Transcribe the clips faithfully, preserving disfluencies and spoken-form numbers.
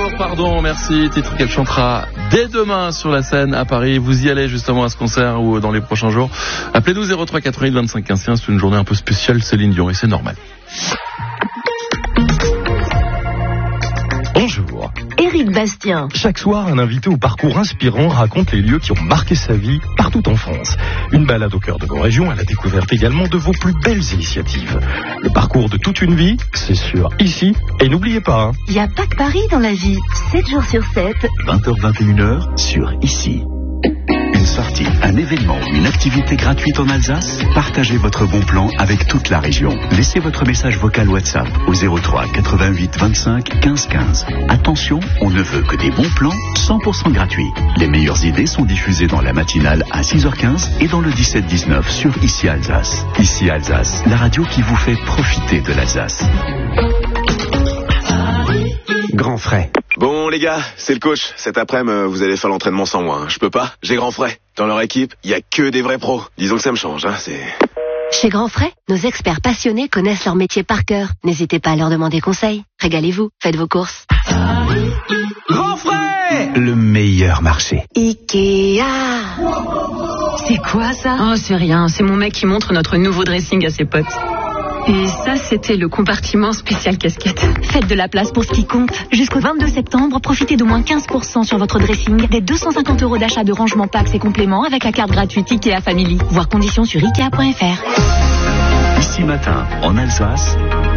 Gainsbourg, pardon, merci. Titre qu'elle chantera dès demain sur la scène à Paris. Vous y allez justement à ce concert ou dans les prochains jours. Appelez-nous zéro trois quatre-vingt-huit vingt-cinq quinze quinze. C'est une journée un peu spéciale Céline Dion et c'est normal. Bonjour. Éric Bastien. Chaque soir, un invité au parcours inspirant raconte les lieux qui ont marqué sa vie partout en France. Une balade au cœur de vos régions à la découverte également de vos plus belles initiatives. Le parcours de toute une vie, c'est sûr, ici. Et n'oubliez pas, hein, Il n'y a pas que Paris dans la vie. sept jours sur sept. vingt heures vingt et une heures sur Ici. Une sortie, un événement ou une activité gratuite en Alsace? Partagez votre bon plan avec toute la région. Laissez votre message vocal WhatsApp au zéro trois quatre-vingt-huit vingt-cinq quinze quinze. Attention, on ne veut que des bons plans cent pour cent gratuits. Les meilleures idées sont diffusées dans la matinale à six heures quinze et dans le dix-sept dix-neuf sur Ici Alsace. Ici Alsace, la radio qui vous fait profiter de l'Alsace. Grand frais. Bon les gars, c'est le coach. Cet après-midi, vous allez faire l'entraînement sans moi. Hein. Je peux pas, j'ai grand frais. Dans leur équipe, il y a que des vrais pros. Disons que ça me change, hein, c'est... Chez Grand Frais, nos experts passionnés connaissent leur métier par cœur. N'hésitez pas à leur demander conseil. Régalez-vous, faites vos courses. Grand frais. Le meilleur marché. Ikea. C'est quoi ça? Oh, c'est rien. C'est mon mec qui montre notre nouveau dressing à ses potes. Et ça, c'était le compartiment spécial casquette. Faites de la place pour ce qui compte. Jusqu'au vingt-deux septembre, profitez d'au moins quinze pour cent sur votre dressing, des deux cent cinquante euros d'achat de rangement packs et compléments avec la carte gratuite Ikea Family. Voir conditions sur ikea point f r. Ici matin, en Alsace,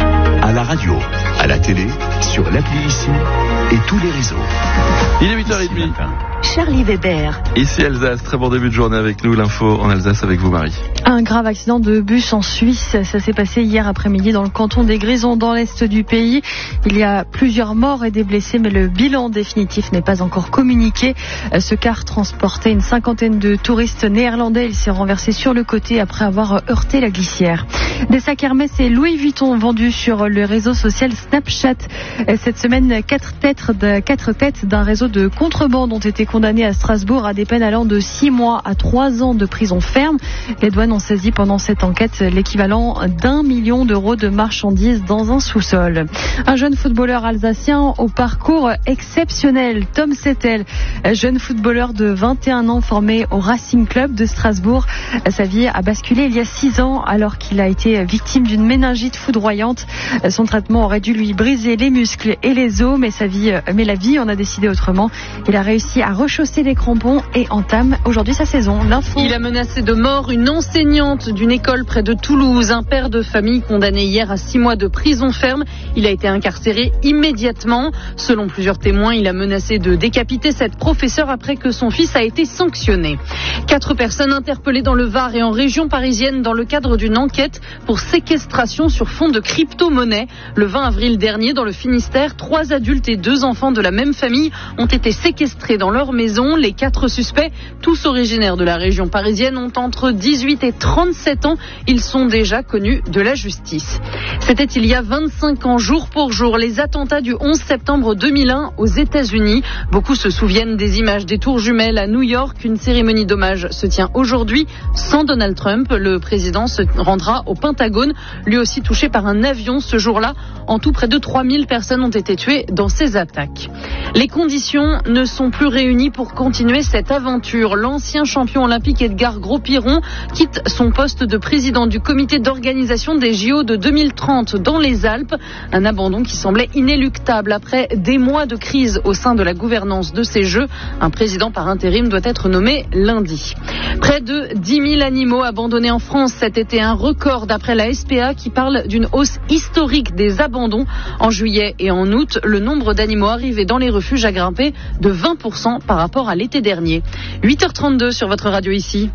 à la radio, à la télé, sur l'appli Ici et tous les réseaux. Il est huit heures trente. Charlie Weber. Ici Alsace, très bon début de journée avec nous. L'info en Alsace avec vous, Marie. Un grave accident de bus en Suisse. Ça s'est passé hier après-midi dans le canton des Grisons, dans l'est du pays. Il y a plusieurs morts et des blessés, mais le bilan définitif n'est pas encore communiqué. Ce car transportait une cinquantaine de touristes néerlandais. Il s'est renversé sur le côté après avoir heurté la glissière. Des sacs Hermès et Louis Vuitton vendus sur le réseau social Snapchat. Cette semaine, quatre têtes, de, quatre têtes d'un réseau de contrebande ont été condamnées à Strasbourg à des peines allant de six mois à trois ans de prison ferme. Les douanes ont saisi pendant cette enquête l'équivalent d'un million d'euros de marchandises dans un sous-sol. Un jeune footballeur alsacien au parcours exceptionnel, Tom Settel, jeune footballeur de vingt et un ans formé au Racing Club de Strasbourg. Sa vie a basculé il y a six ans alors qu'il a été victime d'une méningite foudroyante. Son traitement aurait dû lui briser les muscles et les os, mais sa vie, mais la vie en a décidé autrement. Il a réussi à rechausser les crampons et entame aujourd'hui sa saison. L'info. Il a menacé de mort une enseignante d'une école près de Toulouse. Un père de famille condamné hier à six mois de prison ferme. Il a été incarcéré immédiatement. Selon plusieurs témoins, il a menacé de décapiter cette professeure après que son fils a été sanctionné. Quatre personnes interpellées dans le Var et en région parisienne dans le cadre d'une enquête pour séquestration sur fond de crypto-monnaie. Le vingt avril dernier, dans le Finistère, trois adultes et deux enfants de la même famille ont été séquestrés dans leur maison. Les quatre suspects, tous originaires de la région parisienne, ont entre dix-huit et trente-sept ans. Ils sont déjà connus de la justice. C'était il y a vingt-cinq ans, jour pour jour, les attentats du onze septembre deux mille un aux États-Unis. Beaucoup se souviennent des images des tours jumelles à New York. Une cérémonie d'hommage se tient aujourd'hui sans Donald Trump. Le président se rendra au Pentagone, lui aussi touché par un avion ce jour-là. En tout, près de trois mille personnes ont été tuées dans ces attaques. Les conditions ne sont plus réunies pour continuer cette aventure. L'ancien champion olympique Edgar Gros-Piron quitte son poste de président du comité d'organisation des J O de deux mille trente dans les Alpes. Un abandon qui semblait inéluctable après des mois de crise au sein de la gouvernance de ces Jeux. Un président par intérim doit être nommé lundi. Près de dix mille animaux abandonnés en France cet été, un record d'après la S P A qui parle d'une hausse historique des abandons. En juillet et en août, le nombre d'animaux arrivés dans les refuges a grimpé de vingt pour cent par rapport à l'été dernier. huit heures trente-deux sur votre radio Ici.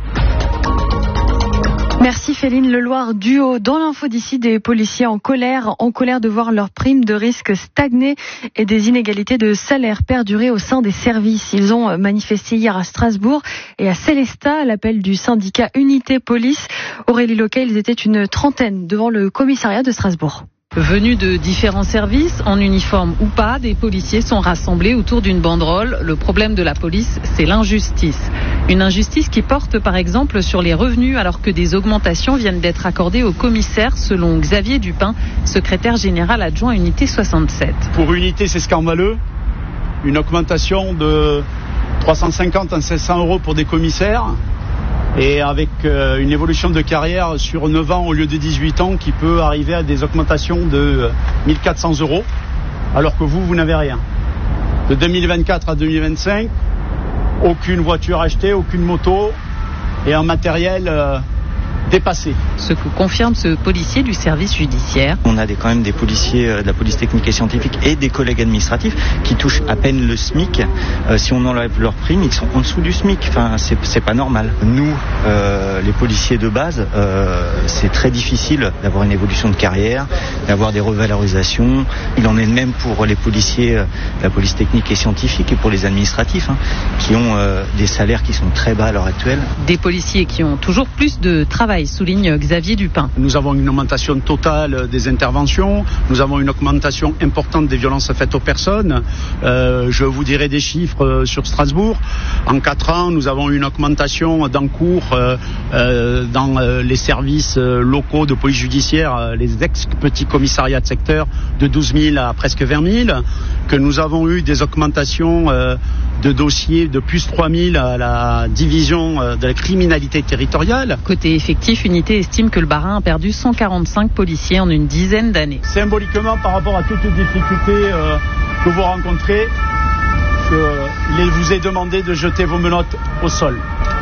Merci Féline. Le Loir duo dans l'info d'ici, des policiers en colère, en colère de voir leurs primes de risque stagner et des inégalités de salaire perdurer au sein des services. Ils ont manifesté hier à Strasbourg et à Célestat à l'appel du syndicat Unité Police. Aurélie Loquet, ils étaient une trentaine devant le commissariat de Strasbourg. Venus de différents services, en uniforme ou pas, des policiers sont rassemblés autour d'une banderole. Le problème de la police, c'est l'injustice. Une injustice qui porte par exemple sur les revenus alors que des augmentations viennent d'être accordées aux commissaires selon Xavier Dupin, secrétaire général adjoint Unité soixante-sept. Pour Unité, c'est scandaleux. une augmentation de trois cent cinquante à cinq cents euros pour des commissaires et avec euh, une évolution de carrière sur neuf ans au lieu de dix-huit ans qui peut arriver à des augmentations de euh, mille quatre cents euros alors que vous, vous n'avez rien. De deux mille vingt-quatre à deux mille vingt-cinq, aucune voiture achetée, aucune moto et un matériel euh, dépassé. Ce que confirme ce policier du service judiciaire. On a des, quand même des policiers euh, de la police technique et scientifique et des collègues administratifs qui touchent à peine le SMIC. Euh, si on enlève leur prime, ils sont en dessous du SMIC. Enfin, c'est, c'est pas normal. Nous, euh, les policiers de base, euh, c'est très difficile d'avoir une évolution de carrière, d'avoir des revalorisations. Il en est de même pour les policiers euh, de la police technique et scientifique et pour les administratifs, hein, qui ont euh, des salaires qui sont très bas à l'heure actuelle. Des policiers qui ont toujours plus de travail, souligne Xavier Dupin. Nous avons une augmentation totale des interventions, nous avons une augmentation importante des violences faites aux personnes. Euh, je vous dirai des chiffres sur Strasbourg. En quatre ans, nous avons une augmentation d'encours euh, euh, dans euh, les services euh, locaux de police judiciaire, euh, les ex-petits commissariats de secteur, de douze mille à presque vingt mille, que nous avons eu des augmentations euh, de dossiers de plus trois mille à la division euh, de la criminalité territoriale. Côté effectif, Unité estime que le Bas-Rhin a perdu cent quarante-cinq policiers en une dizaine d'années. Symboliquement, par rapport à toutes les difficultés euh, que vous rencontrez, que, il vous est demandé de jeter vos menottes au sol.